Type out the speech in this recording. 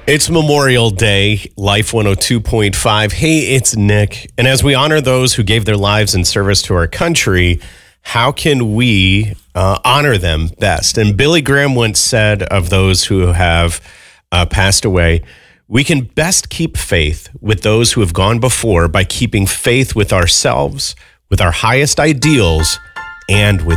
It's Memorial Day, Life 102.5. Hey, it's Nick. And as we honor those who gave their lives in service to our country, how can we honor them best? And Billy Graham once said of those who have passed away, we can best keep faith with those who have gone before by keeping faith with ourselves, with our highest ideals, and with